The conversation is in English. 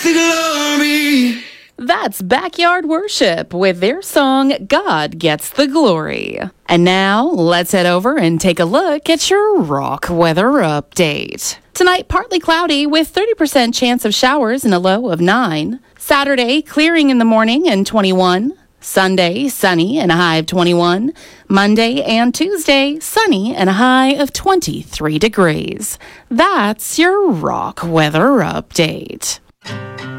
the glory. That's Backyard Worship with their song, God Gets the Glory. And now, let's head over and take a look at your rock weather update. Tonight, partly cloudy with 30% chance of showers and a low of 9. Saturday, clearing in the morning and 21. Sunday, sunny and a high of 21. Monday and Tuesday, sunny and a high of 23 degrees. That's your rock weather update.